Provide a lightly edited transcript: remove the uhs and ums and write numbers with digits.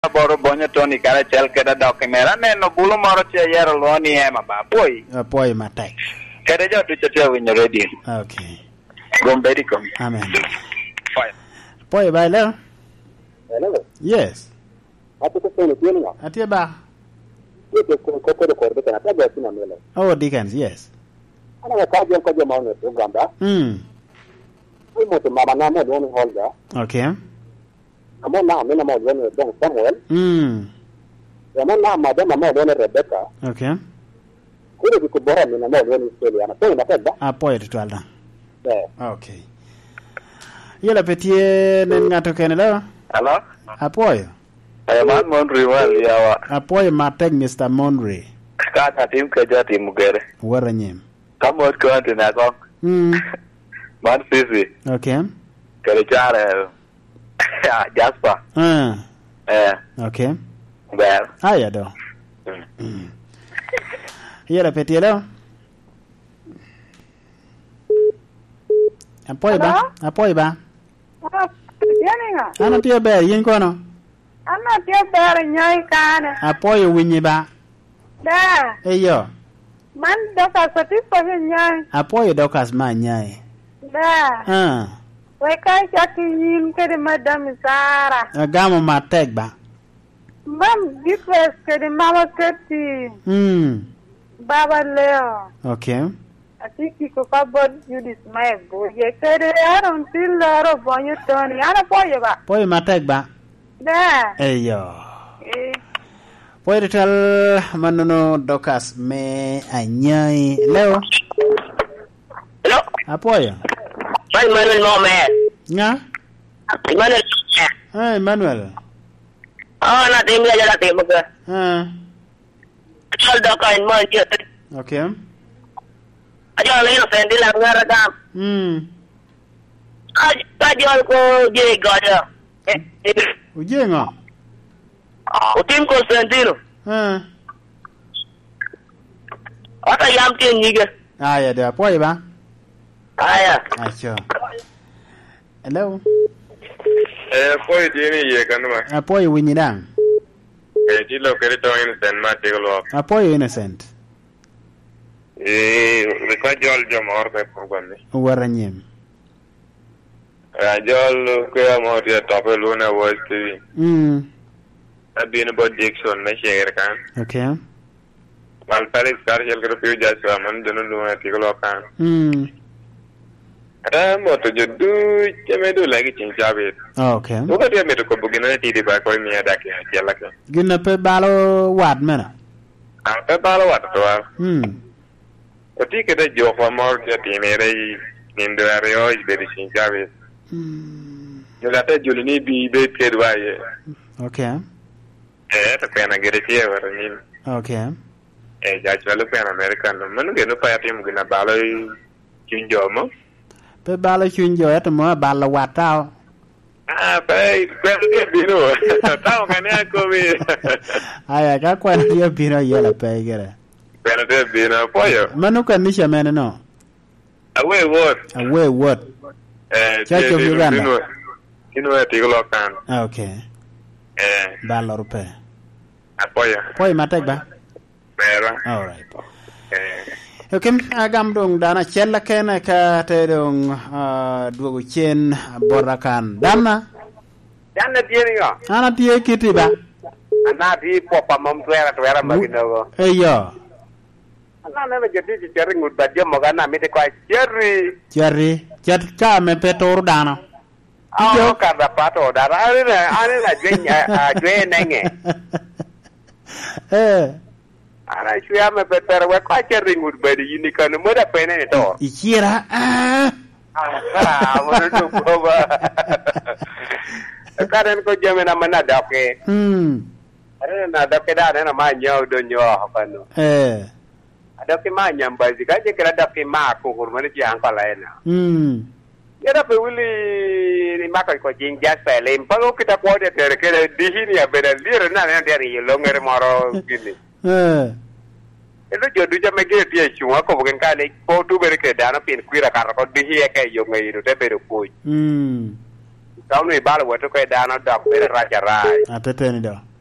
boro bonyo Tony kara chel keda dokumera neno bulu moro che yero luoni ema ba poi matek keda jo tu che winyo radio okay gomberi kom amen poi ba hello yes atie ba oh Dickens yes okay Amo na mimi na mwana Don Samuel. Amo na madam mwana Rebecca. Okay. Kule bikubora mimi na mwana Celia. Na pole napenda. Apoyo tutwalda. Okay. Yela petie ngato kene leo? Hello? Apoyo. Man Monry wali yawa. Apoyo matek Mr. Monry. Kaka tim kaja tim mugere. Wara nyem. Kamo ko antina ko. Man sisi. Okay. Kare chare. Jasper. Okay. Well. Haya do. Yela petie leo? Apoyo ba? Ana tiyo ber yin kono? Ana tiyo ber nyai kane. Apoyo winyi ba? Da. Eyo. Man doka satisfa nyai. Apoyo dokas ma nyai. Da. Weka chaki yin kede madam Sara. Agamo matek ba? Mam request kede mama keti. Baba Leo. Okay. Atiki ko kabod Judith my boy. Ye kede aron tilaro bonyo Tony. Ana poyo ba? Poyo matek ba? Da. Eyo. Poyo tal manono dokas me anyai. Leo? Hello? Apoyo? Emmanuel no man. Nga? Emmanuel. Emmanuel. Na tim la jala tim ke. Chal da kain man je. Okay. Aja le no sendi la ngara da. Aja ko je gada. Uje nga? Utim ko sendino. Ata yam tin nyige. Ya da poyo ba? Aya. Acho. Hello. Poyo dini ye kanuma. Apoyo winyi dang. Dilo kere to innocent ma teglo. Apoyo innocent. Reka jol jomor pe program ni. Wara nyem. Jol ko amor ya tope luna was TV. Abin about Dixon na share kan. Okay. Mal pare sar jel kero piu jaswa man dono luna teglo kan. Ada moto jodu cemedu lagi cincabe. Okay. Uga dia metu ko bugina ti di ba ko mi ada ke jela ke. Gina pe balo wad mena. Pe balo wad to. Oti ke da jo fa mor ja ti ne dai nindo ario is be cincabe. Yo gata julini bi be ke dwa ye. Okay. To pena gere ti war ni. Okay. Ja chalo pena American manu ke no pa ti mu gina balo cinjomo. Pe balo chunjo eto mo balo watao. Pe kweli bino. Tao kania komi. Aya ka kwani dia bino yela pe gere. Pero te bino pollo. Manu kanisha mene no. Away what? Church of Uganda. Kino tiglo kan. Okay. Balo rupe. Apoyo. Poyo matek ba? Pero. All right. Okay, agam dong dana chella kena ka te dong duogo chen borakan. Dana tieni yo. Ana tie kiti ba? Ana di popa mom tuera magino. Eyo. Ana na jadi jeri ngud badje mo kana mi de kwa jeri. Chat ka me petor dana. Oh, ka da pato dara ana jwe nenge. Ana chuya me better we kwa jeri ngud badi yini kan mo da pene ne to. Ikira mo do ko ba. Karen ko jame na mana dake. Are na dake da na ma nyaw do nyaw pano. Dake ma nyam ba ji ka je kira dake ma ko hurmani ji an kala ena. Yara pe wili ni maka ko jing jasa le mpalo kita ko de tere kere dihini ya beda lire na na dari longere maro gini. Elo jodu jame ge tie chunga ko bugen ka le ko tu bere ke dana pin kwira kar ko dihi ya ke yo ngai ru te bere ko. Tao ni bala wato ko dana dok be raja rai. A peteni do.